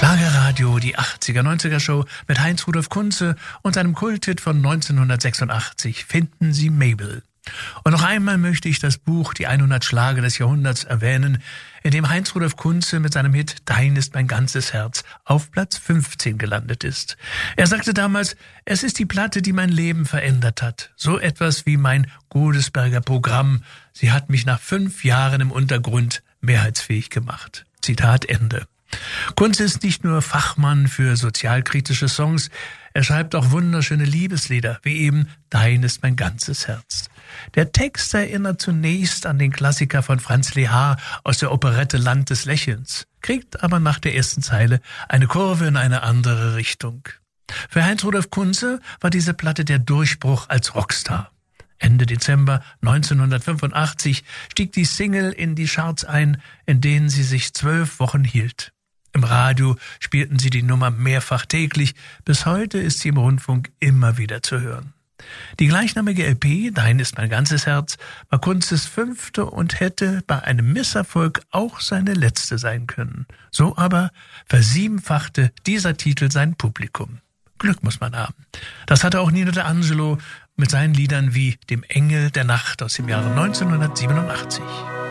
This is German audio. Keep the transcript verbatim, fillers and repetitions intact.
Schlagerradio, die achtziger neunziger Show mit Heinz Rudolf Kunze und seinem Kulthit von neunzehnhundertsechsundachtzig, Finden Sie Mabel. Und noch einmal möchte ich das Buch Die hundert Schlager des Jahrhunderts erwähnen, in dem Heinz Rudolf Kunze mit seinem Hit Dein ist mein ganzes Herz auf Platz fünfzehn gelandet ist. Er sagte damals, es ist die Platte, die mein Leben verändert hat. So etwas wie mein Godesberger Programm. Sie hat mich nach fünf Jahren im Untergrund mehrheitsfähig gemacht. Zitat Ende. Kunze ist nicht nur Fachmann für sozialkritische Songs, er schreibt auch wunderschöne Liebeslieder, wie eben Dein ist mein ganzes Herz. Der Text erinnert zunächst an den Klassiker von Franz Lehár aus der Operette Land des Lächelns, kriegt aber nach der ersten Zeile eine Kurve in eine andere Richtung. Für Heinz Rudolf Kunze war diese Platte der Durchbruch als Rockstar. Ende Dezember neunzehnhundertfünfundachtzig stieg die Single in die Charts ein, in denen sie sich zwölf Wochen hielt. Im Radio spielten sie die Nummer mehrfach täglich. Bis heute ist sie im Rundfunk immer wieder zu hören. Die gleichnamige L P, Dein ist mein ganzes Herz, war Kunzes fünfte und hätte bei einem Misserfolg auch seine letzte sein können. So aber versiebenfachte dieser Titel sein Publikum. Glück muss man haben. Das hatte auch Nino D'Angelo mit seinen Liedern wie Dem Engel der Nacht aus dem Jahre neunzehnhundertsiebenundachtzig.